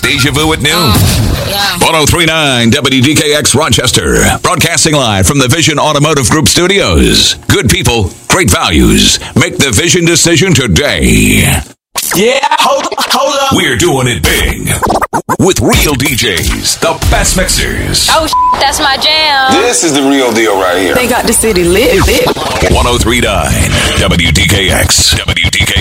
Deja Vu at noon. 1039 WDKX Rochester. Broadcasting live from the Vision Automotive Group studios. Good people, great values. Make the Vision decision today. Yeah, hold up. We're doing it big. With real DJs, the best mixers. Oh, that's my jam. This is the real deal right here. They got the city lit. 1039 WDKX. WDKX.